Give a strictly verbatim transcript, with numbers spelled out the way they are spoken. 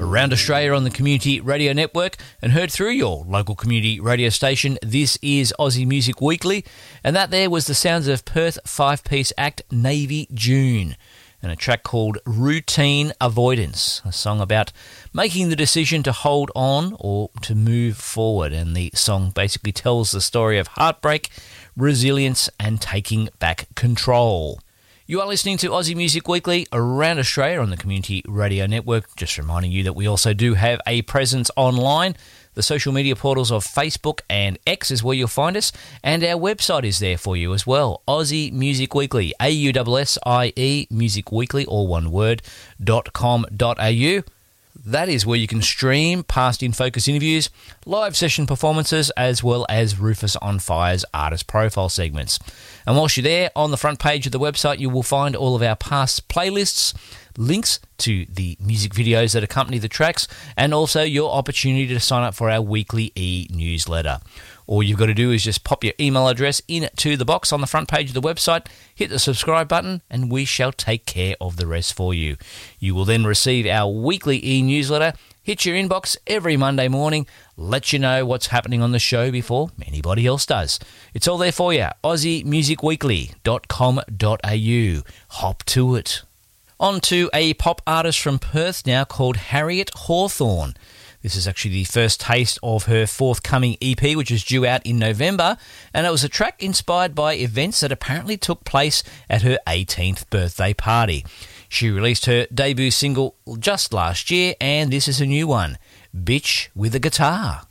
around Australia on the Community Radio Network and heard through your local community radio station. This is Aussie Music Weekly, and that there was the sounds of Perth five-piece act Navy June and a track called Routine Avoidance, a song about making the decision to hold on or to move forward. And the song basically tells the story of heartbreak, resilience and taking back control. You are listening to Aussie Music Weekly around Australia on the Community Radio Network. Just reminding you that we also do have a presence online. The social media portals of Facebook and X is where you'll find us, and our website is there for you as well, Aussie Music Weekly, A U S S I E, Music Weekly, all one word, dot com dot a u. That is where you can stream past In Focus interviews, live session performances, as well as Rufus on Fire's artist profile segments. And whilst you're there, on the front page of the website, you will find all of our past playlists, links to the music videos that accompany the tracks, and also your opportunity to sign up for our weekly e-newsletter. All you've got to do is just pop your email address into the box on the front page of the website, hit the subscribe button, and we shall take care of the rest for you. You will then receive our weekly e-newsletter, hit your inbox every Monday morning, let you know what's happening on the show before anybody else does. It's all there for you, Aussie Music Weekly dot com dot a u. Hop to it. On to a pop artist from Perth now called Harriet Hawthorne. This is actually the first taste of her forthcoming E P, which is due out in November, and it was a track inspired by events that apparently took place at her eighteenth birthday party. She released her debut single just last year, and this is a new one, Bitch with a Guitar.